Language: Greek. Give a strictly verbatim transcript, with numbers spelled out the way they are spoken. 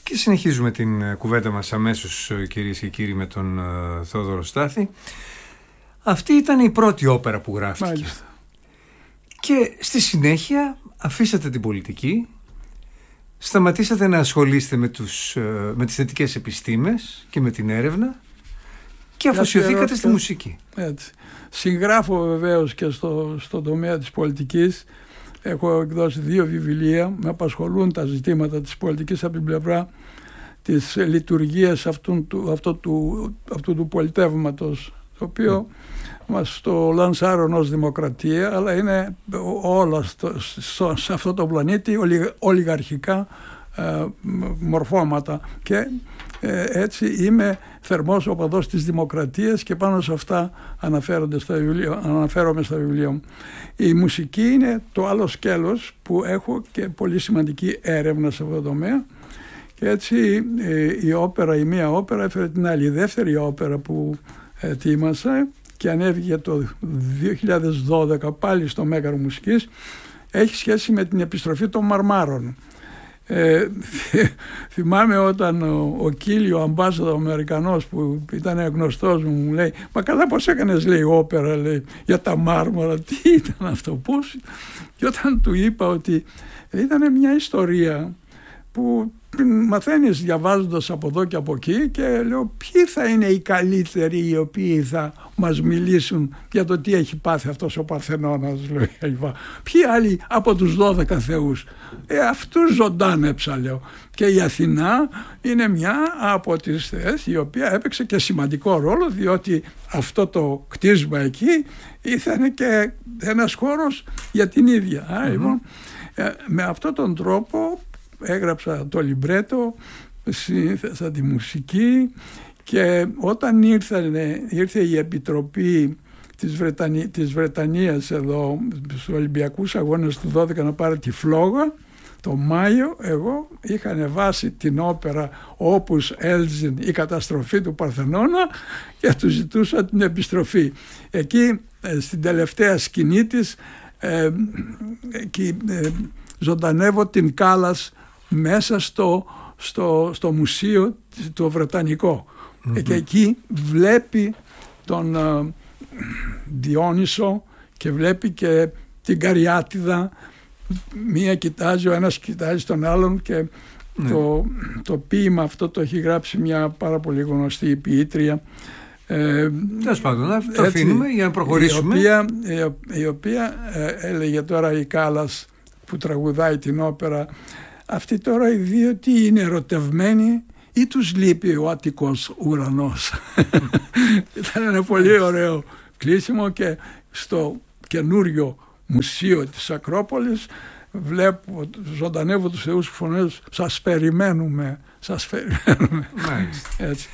Και συνεχίζουμε την κουβέντα μας αμέσως, κυρίες και κύριοι, με τον uh, Θόδωρο Στάθη. Αυτή ήταν η πρώτη όπερα που γράφτηκε. Μάλιστα. Και στη συνέχεια αφήσατε την πολιτική, σταματήσατε να ασχολείστε με, τους, uh, με τις θετικές επιστήμες και με την έρευνα και αφοσιωθήκατε στη μουσική. Έτσι. Συγγράφω βεβαίως και στο, στον τομέα της πολιτικής. Έχω εκδώσει δύο βιβλία, με απασχολούν τα ζητήματα της πολιτικής από την πλευρά της λειτουργίας αυτού του, αυτού του, αυτού του πολιτεύματος, το οποίο mm. μας το λανσάρουν ως δημοκρατία, αλλά είναι όλα στο, στο, σε αυτό το πλανήτη ολιγα, ολιγαρχικά ε, μορφώματα και ε, έτσι είμαι θερμός οπαδός της δημοκρατίας και πάνω σε αυτά αναφέρονται στα βιβλία, αναφέρομαι στα βιβλία μου. Η μουσική είναι το άλλο σκέλος που έχω και πολύ σημαντική έρευνα σε αυτό το τομέα και έτσι η όπερα, η μία όπερα έφερε την άλλη. Η δεύτερη όπερα που ετοίμασα και ανέβηκε το δύο χιλιάδες δώδεκα πάλι στο Μέγαρο Μουσικής έχει σχέση με την επιστροφή των Μαρμάρων. Ε, θυμάμαι όταν ο, ο Κίλιο, ο αμπάσαδο Αμερικανός που ήταν γνωστός μου, μου λέει «Μα καλά πως έκανες», λέει, όπερα, λέει, για τα μάρμαρα, τι ήταν αυτό, πώς? Και όταν του είπα ότι ήταν μια ιστορία που μαθαίνεις διαβάζοντας από εδώ και από εκεί και λέω ποιοι θα είναι οι καλύτεροι οι οποίοι θα μας μιλήσουν για το τι έχει πάθει αυτός ο Παρθενώνας, λέω, ποιοι άλλοι από τους δώδεκα θεούς, ε, αυτούς ζωντάνεψα, λέω, και η Αθηνά είναι μια από τις θεές η οποία έπαιξε και σημαντικό ρόλο διότι αυτό το κτίσμα εκεί ήταν και ένας χώρος για την ίδια. Άρα, mm-hmm. λοιπόν, ε, με αυτόν τον τρόπο έγραψα το λιμπρέτο, συνήθεσα τη μουσική και όταν ήρθε, ήρθε η Επιτροπή της, Βρετανία, της Βρετανίας εδώ στους Ολυμπιακούς Αγώνες του δώδεκα να πάρει τη φλόγα, το Μάιο εγώ είχα ανεβάσει την όπερα Opus Elgin, η καταστροφή του Παρθενώνα, και του ζητούσα την επιστροφή. Εκεί στην τελευταία σκηνή της ε, εκεί, ε, ζωντανεύω την Κάλλας μέσα στο, στο, στο μουσείο το Βρετανικό. Mm-hmm. Και εκεί βλέπει τον uh, Διόνυσο και βλέπει και την Καριάτιδα, μία κοιτάζει, ο ένας κοιτάζει τον άλλον και mm. το, το ποίημα αυτό το έχει γράψει μια πάρα πολύ γνωστή ποιήτρια. Ε, Τέλος πάντων, να το αφήνουμε για να προχωρήσουμε. Η οποία, η, η οποία ε, έλεγε τώρα η Κάλλας που τραγουδάει την όπερα, αυτοί τώρα οι δύο τι είναι, ερωτευμένοι ή τους λείπει ο Αττικός ουρανός? Ήταν ένα πολύ ωραίο κλείσιμο και στο καινούριο μουσείο της Ακρόπολης βλέπω, ζωντανεύω τους θεούς φωνές, σας περιμένουμε, σας περιμένουμε. Έτσι.